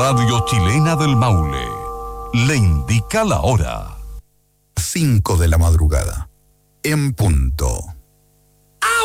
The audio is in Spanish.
Radio Chilena del Maule le indica la hora. 5 de la madrugada, en punto.